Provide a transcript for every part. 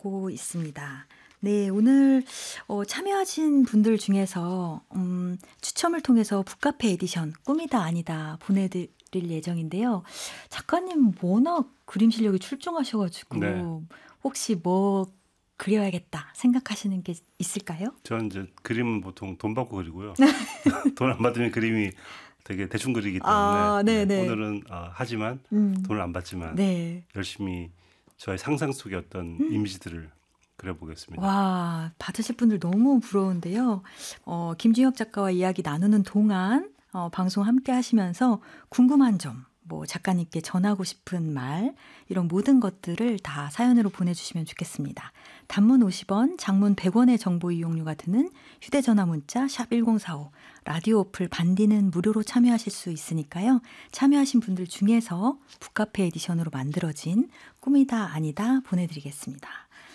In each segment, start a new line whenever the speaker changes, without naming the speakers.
하고 있습니다. 네, 오늘 참여하신 분들 중에서 추첨을 통해서 북카페 에디션 꿈이다 아니다 보내드릴 예정인데요. 작가님 워낙 그림 실력이 출중하셔가지고
네.
혹시 뭐 그려야겠다 생각하시는 게 있을까요?
저는 이제 그림은 보통 돈 받고 그리고요. 돈 안 받으면 그림이 되게 대충 그리기 때문에
네네.
오늘은 하지만 돈을 안 받지만
네.
열심히 저의 상상 속의 어떤 이미지들을 그려보겠습니다.
와, 받으실 분들 너무 부러운데요. 김준혁 작가와 이야기 나누는 동안 방송 함께 하시면서 궁금한 점, 뭐 작가님께 전하고 싶은 말, 이런 모든 것들을 다 사연으로 보내주시면 좋겠습니다. 단문 50원, 장문 100원의 정보 이용료가 드는 휴대전화 문자 샵 1045, 라디오 어플 반디는 무료로 참여하실 수 있으니까요. 참여하신 분들 중에서 북카페 에디션으로 만들어진 꿈이다 아니다 보내드리겠습니다.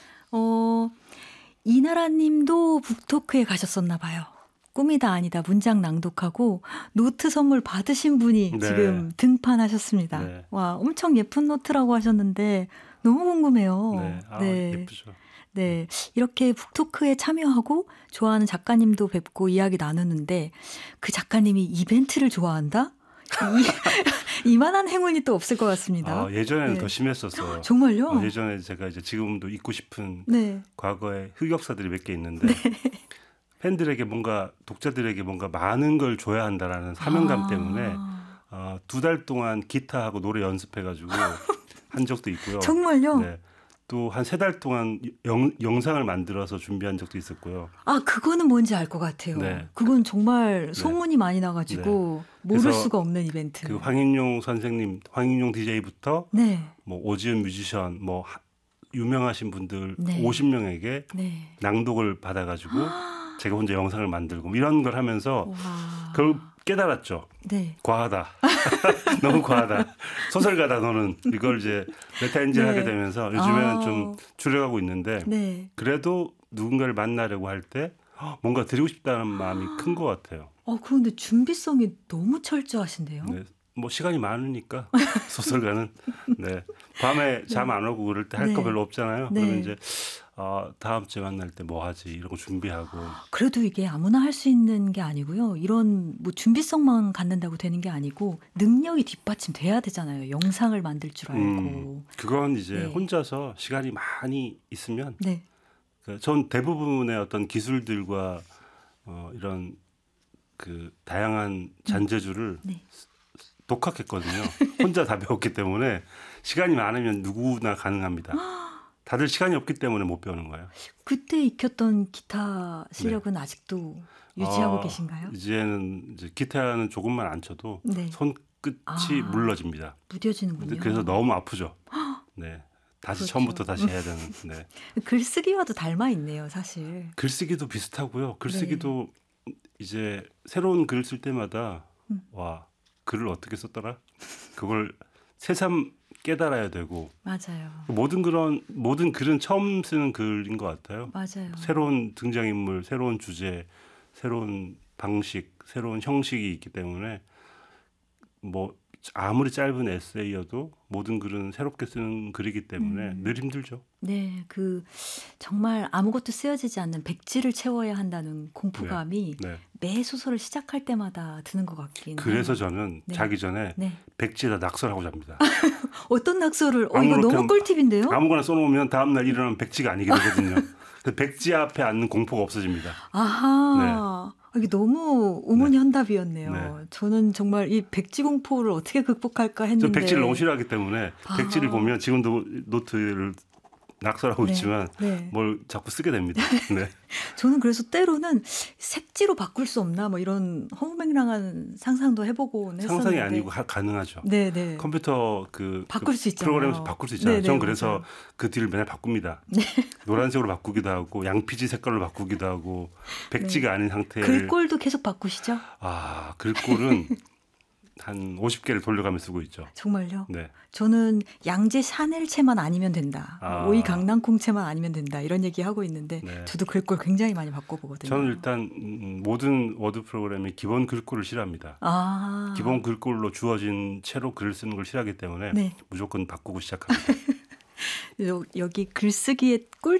이나라님도 북토크에 가셨었나 봐요. 꿈이다 아니다 문장 낭독하고 노트 선물 받으신 분이 지금 등판하셨습니다.
네.
와, 엄청 예쁜 노트라고 하셨는데 너무 궁금해요.
네. 예쁘죠.
네, 이렇게 북토크에 참여하고 좋아하는 작가님도 뵙고 이야기 나누는데 그 작가님이 이벤트를 좋아한다? 이만한 행운이 또 없을 것 같습니다.
예전에는 더 심했었어요.
정말요?
예전에 제가 이제 지금도 잊고 싶은 과거의 흑역사들이 몇 개 있는데 팬들에게 뭔가 독자들에게 뭔가 많은 걸 줘야 한다라는 사명감 때문에 2달 동안 기타하고 노래 연습해가지고 한 적도 있고요.
정말요?
네. 또 한 3달 동안 영상을 만들어서 준비한 적도 있었고요.
그거는 뭔지 알 것 같아요.
네.
그건 정말 소문이 많이 나가지고 모를 수가 없는 이벤트.
그 황인용 선생님, 황인용 DJ부터 뭐 오지은 뮤지션, 뭐 유명하신 분들 50명에게 낭독을 받아가지고 제가 혼자 영상을 만들고 이런 걸 하면서 그걸 깨달았죠. 과하다. 너무 과하다. 소설가다 너는. 이걸 이제 메타인지를 하게 되면서 요즘에는 좀 줄여가고 있는데 그래도 누군가를 만나려고 할 때 뭔가 드리고 싶다는 마음이 큰 것 같아요.
그런데 준비성이 너무 철저하신데요.
네. 뭐 시간이 많으니까 소설가는 밤에 잠 안 오고 그럴 때 할 거 별로 없잖아요. 그러면 이제 다음 주에 만날 때 뭐 하지 이런 거 준비하고.
그래도 이게 아무나 할 수 있는 게 아니고요. 이런 뭐 준비성만 갖는다고 되는 게 아니고 능력이 뒷받침돼야 되잖아요. 영상을 만들 줄 알고.
그건 이제 혼자서 시간이 많이 있으면 전 대부분의 어떤 기술들과 이런 그 다양한 잔재주를 독학했거든요. 혼자 다 배웠기 때문에 시간이 많으면 누구나 가능합니다. 다들 시간이 없기 때문에 못 배우는 거예요.
그때 익혔던 기타 실력은 아직도 유지하고 계신가요?
이제는 이제 기타는 조금만 안 쳐도 손끝이 물러집니다.
무뎌지는군요.
그래서 너무 아프죠. 다시 처음부터 다시 해야 되는.
글쓰기와도 닮아 있네요, 사실.
글쓰기도 비슷하고요. 글쓰기도 이제 새로운 글을 쓸 때마다 와, 글을 어떻게 썼더라? 그걸 새삼 깨달아야 되고.
맞아요.
모든 글은 처음 쓰는 글인 것 같아요.
맞아요.
새로운 등장인물, 새로운 주제, 새로운 방식, 새로운 형식이 있기 때문에 뭐 아무리 짧은 에세이여도 모든 글은 새롭게 쓰는 글이기 때문에 늘 힘들죠.
네, 정말 아무것도 쓰여지지 않는 백지를 채워야 한다는 공포감이 매 소설을 시작할 때마다 드는 것 같긴 해요.
그래서 저는 자기 전에 백지에다 낙서를 하고 잡니다.
어떤 낙서를? 이거 너무 꿀팁인데요?
아무거나 써놓으면 다음날 일어나면 백지가 아니게 되거든요. 그래서 백지 앞에 앉는 공포가 없어집니다.
아하. 이게 너무 우문현답이었네요. 저는 정말 이 백지 공포를 어떻게 극복할까 했는데.
저 백지를 너무 싫어하기 때문에 백지를 보면 지금도 노트를 낙서하고 있지만 뭘 자꾸 쓰게 됩니다.
저는 그래서 때로는 색지로 바꿀 수 없나 뭐 이런 허무맹랑한 상상도 해보곤 했었는데.
상상이 아니고 가능하죠. 컴퓨터
바꿀 수 있잖아요.
프로그램에서 바꿀 수 있잖아요. 전 그래서 그 뒤를 맨날 바꿉니다. 노란색으로 바꾸기도 하고 양피지 색깔로 바꾸기도 하고 백지가 아닌 상태를.
글꼴도 계속 바꾸시죠?
글꼴은 한 50개를 돌려가며 쓰고 있죠.
정말요? 저는 양재 샤넬체만 아니면 된다. 오이 강낭콩체만 아니면 된다. 이런 얘기하고 있는데 저도 글꼴 굉장히 많이 바꿔보거든요.
저는 일단 모든 워드 프로그램이 기본 글꼴을 싫어합니다. 기본 글꼴로 주어진 채로 글을 쓰는 걸 싫어하기 때문에 무조건 바꾸고 시작합니다.
여기 글쓰기의 꿀팁